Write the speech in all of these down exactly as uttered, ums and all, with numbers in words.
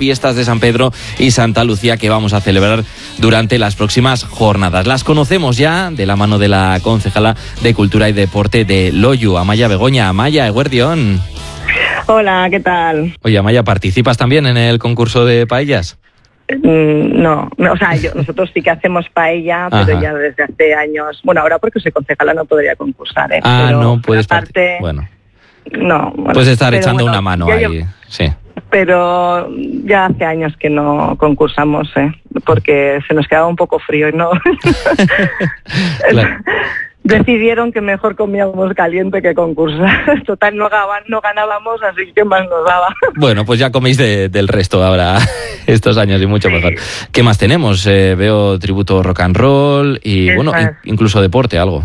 fiestas de San Pedro y Santa Lucía que vamos a celebrar durante las próximas jornadas. Las conocemos ya de la mano de la concejala de Cultura y Deporte de Loiu, Amaia Begoña. Amaia, eguerdión. Hola, ¿qué tal? Oye, Amaia, ¿participas también en el concurso de paellas? Mm, no, o sea, yo, nosotros sí que hacemos paella, pero Ajá. ya desde hace años. Bueno, ahora porque soy concejala no podría concursar, ¿eh? Ah, pero no puedes aparte, Bueno, no. Bueno, puedes estar pero echando bueno, una mano ya ahí, yo- sí. Pero ya hace años que no concursamos, ¿eh? Porque se nos quedaba un poco frío y no. Claro. Decidieron que mejor comíamos caliente que concursar. Total, no, gaban, no ganábamos, así que más nos daba. Bueno, pues ya coméis de- del resto ahora estos años y mucho mejor. ¿Qué más tenemos? Eh, veo tributo rock and roll y, Eso bueno, es. in- incluso deporte, algo.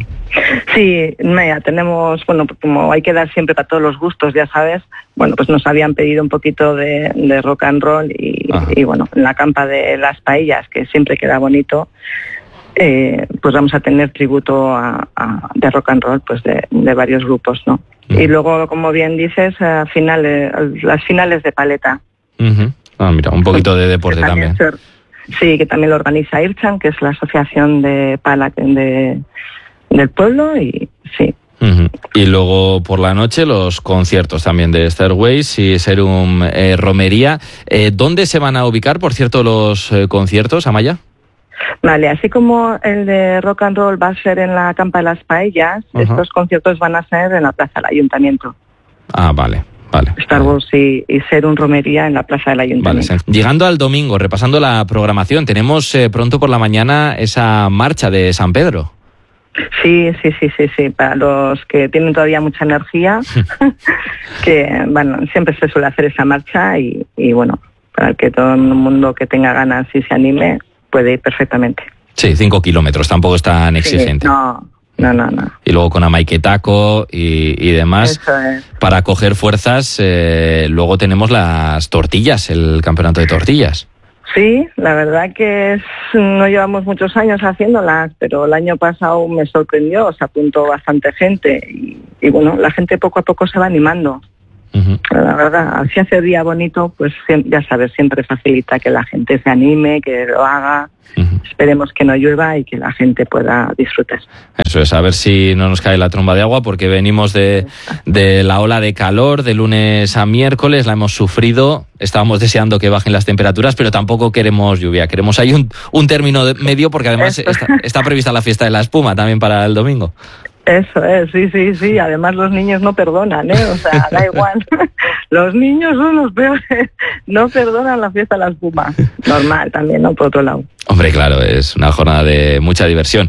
Sí, mira, tenemos, bueno, como hay que dar siempre para todos los gustos, ya sabes, bueno, pues nos habían pedido un poquito de, de rock and roll y, y, bueno, en la campa de las paellas, que siempre queda bonito, eh, pues vamos a tener tributo a, a- de rock and roll, pues de, de varios grupos, ¿no? Mm. Y luego, como bien dices, a finales, las finales de paleta. Ujú. Ah, mira, un poquito de deporte Que también. se- Sí, que también lo organiza IRCHAN, que es la asociación de pala de, del pueblo, y sí. Ujú. Y luego por la noche los conciertos también de Stairways y Serum eh, Romería. Eh, ¿Dónde se van a ubicar, por cierto, los eh, conciertos, Amaia? Vale, así como el de rock and roll va a ser en la Campa de las Paellas, Ajá. estos conciertos van a ser en la Plaza del Ayuntamiento. Ah, vale, vale. Star Wars y, y Serum Romería en la Plaza del Vale, Ayuntamiento. sen- llegando al domingo, repasando la programación, tenemos eh, pronto por la mañana esa marcha de San Pedro. Sí, sí, sí, sí, sí, para los que tienen todavía mucha energía, que bueno, siempre se suele hacer esa marcha y, y bueno, para el que todo el mundo que tenga ganas y se anime puede ir perfectamente. Sí, cinco kilómetros, tampoco es tan exigente. Sí, no, no, no, no. Y luego con Amaiketako y, y demás, Eso es. para coger fuerzas, eh, luego tenemos las tortillas, el campeonato de tortillas. Sí, la verdad que es, no llevamos muchos años haciéndolas, pero el año pasado me sorprendió, se apuntó bastante gente y, y bueno, la gente poco a poco se va animando. Ujú. La verdad, si hace día bonito, pues siem- ya sabes, siempre facilita que la gente se anime, que lo haga. Ujú. Esperemos que no llueva y que la gente pueda disfrutar. Eso es, a ver si no nos cae la tromba de agua, porque venimos de, de la ola de calor de lunes a miércoles, la hemos sufrido, estábamos deseando que bajen las temperaturas, pero tampoco queremos lluvia, queremos ahí un, un término de- medio, porque además Eso. está, está prevista la fiesta de la espuma también para el domingo. Eso es, sí, sí, sí. Además los niños no perdonan, ¿eh? O sea, da igual. Los niños son los peores. No perdonan la fiesta de la espuma. Normal también, ¿no? Por otro lado. Hombre, claro, es una jornada de mucha diversión.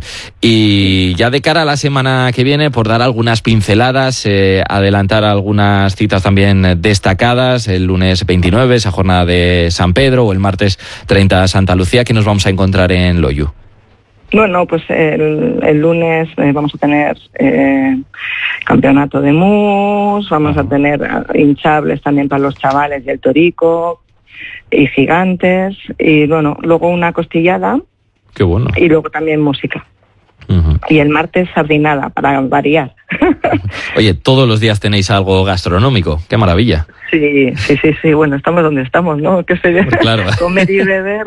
Y ya de cara a la semana que viene, por dar algunas pinceladas, eh, adelantar algunas citas también destacadas, el lunes veintinueve, esa jornada de San Pedro, o el martes treinta, Santa Lucía, que nos vamos a encontrar en Loiu. Bueno, pues el, el lunes eh, vamos a tener eh, campeonato de mus, vamos a tener eh, hinchables también para los chavales y el torico, y gigantes, y bueno, luego una costillada Qué bueno. y luego también música. Ujú. Y el martes sardinada, para variar. Oye, todos los días tenéis algo gastronómico, qué maravilla. Sí, sí, sí, sí, bueno, estamos donde estamos, ¿no? Que se Pues claro. comer y beber.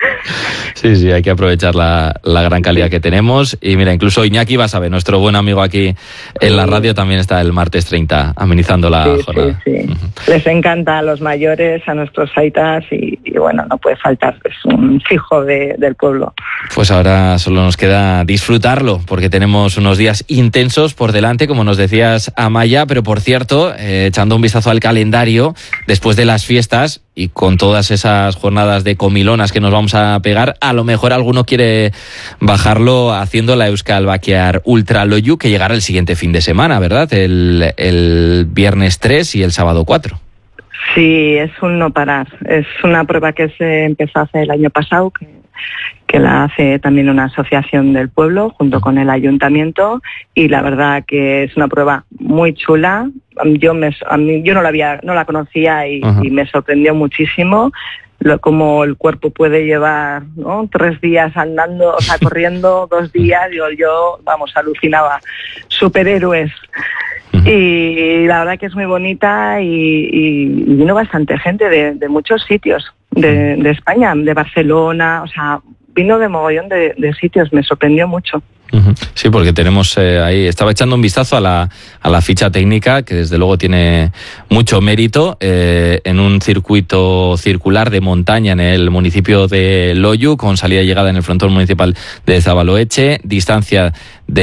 Sí, sí, hay que aprovechar la, la gran calidad que tenemos. Y mira, incluso Iñaki Basabe, nuestro buen amigo aquí en la radio, también está el martes treinta amenizando la Sí, jornada. sí, sí. Ujú. Les encanta a los mayores, a nuestros aitas y, y bueno, no puede faltar, es un fijo de, del pueblo. Pues ahora solo nos queda disfrutarlo, porque tenemos unos días intensos por delante, como nos decías, Amaia, pero por cierto, eh, echando un vistazo al calendario, después de las fiestas y con todas esas jornadas de comilonas que nos vamos a pegar, a lo mejor alguno quiere bajarlo haciendo la Euskal Bakear Ultra Loiu, que llegará el siguiente fin de semana, ¿verdad? El, el viernes tres y el sábado cuatro. Sí, es un no parar. Es una prueba que se empezó hace el año pasado, que, que la hace también una asociación del pueblo junto con el ayuntamiento, y la verdad que es una prueba muy chula. Yo me, a mí, yo no la había, no la conocía y, y me sorprendió muchísimo lo, como el cuerpo puede llevar, ¿no? Tres días andando, o sea, corriendo dos días. Yo, yo, vamos, alucinaba. Superhéroes. Uh-huh. Y la verdad que es muy bonita y, y vino bastante gente de, de muchos sitios de, de España, de Barcelona, o sea, vino de mogollón de, de sitios, me sorprendió mucho. Sí, porque tenemos eh, ahí, estaba echando un vistazo a la, a la ficha técnica, que desde luego tiene mucho mérito, eh, en un circuito circular de montaña en el municipio de Loiu, con salida y llegada en el frontón municipal de Zabaloeche, distancia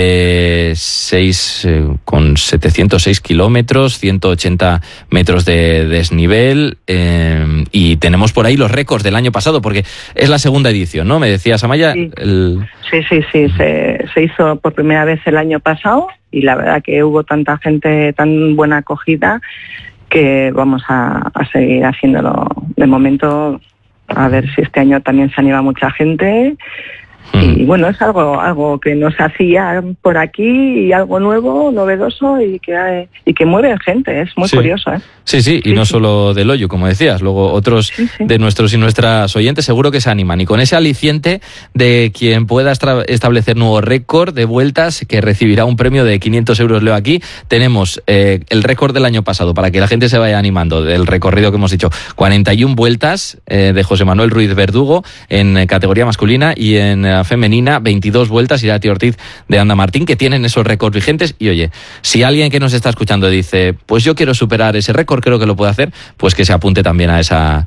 de seis con setecientos seis kilómetros, ciento ochenta metros de desnivel, eh, y tenemos por ahí los récords del año pasado, porque es la segunda edición, ¿no? Me decías, Amaya. Sí, el... sí, sí, sí se, se hizo por primera vez el año pasado y la verdad que hubo tanta gente, tan buena acogida, que vamos a, a seguir haciéndolo de momento, a ver si este año también se anima mucha gente. Y bueno, es algo algo que no se hacía por aquí y algo nuevo, novedoso y que y que mueve gente, es muy sí. curioso, ¿eh? Sí, sí, y sí, no sí. solo de Loiu, como decías, luego otros sí, sí. de nuestros y nuestras oyentes seguro que se animan. Y con ese aliciente de quien pueda estra- establecer nuevo récord de vueltas, que recibirá un premio de quinientos euros, leo aquí, tenemos eh, el récord del año pasado, para que la gente se vaya animando, del recorrido que hemos hecho, cuarenta y una vueltas eh, de José Manuel Ruiz Verdugo en eh, categoría masculina, y en eh, femenina veintidós vueltas Irati Ortiz de Anda Martín, que tienen esos récords vigentes. Y oye, si alguien que nos está escuchando dice, pues yo quiero superar ese récord, creo que lo puede hacer, pues que se apunte también a esa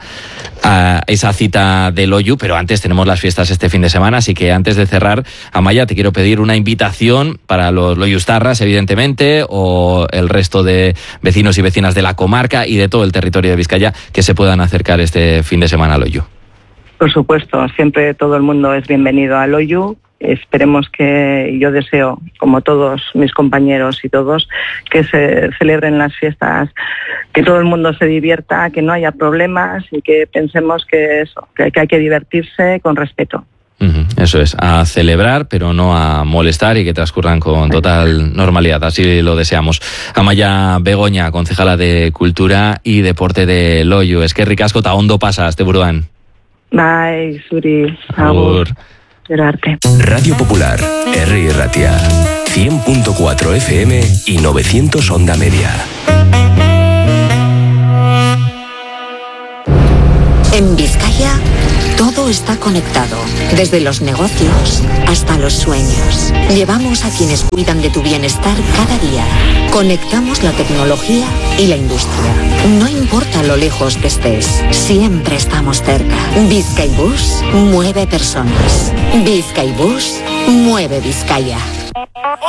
a esa cita de Loiu. Pero antes tenemos las fiestas este fin de semana, así que antes de cerrar, Amaya, te quiero pedir una invitación para los loiustarras, evidentemente, o el resto de vecinos y vecinas de la comarca y de todo el territorio de Vizcaya, que se puedan acercar este fin de semana a Loiu. Por supuesto, siempre todo el mundo es bienvenido a Loiu. Esperemos que, yo deseo, como todos mis compañeros y todos, que se celebren las fiestas, que todo el mundo se divierta, que no haya problemas y que pensemos que eso, que hay que divertirse con respeto. Eso es, a celebrar, pero no a molestar, y que transcurran con total normalidad, así lo deseamos. Amaya Begoña, concejala de Cultura y Deporte de Loiu. Es que ricasco ta ondo pasas, te buruan. Bai, zuri, agur, gerarte. Radio Popular, Herri Ratia, cien punto cuatro F M y novecientos Onda Media. En Vizcaya, todo está conectado, desde los negocios hasta los sueños. Llevamos a quienes cuidan de tu bienestar cada día. Conectamos la tecnología y la industria. No importa lo lejos que estés, siempre estamos cerca. Vizcaibus mueve personas. Vizcaibus mueve Vizcaya.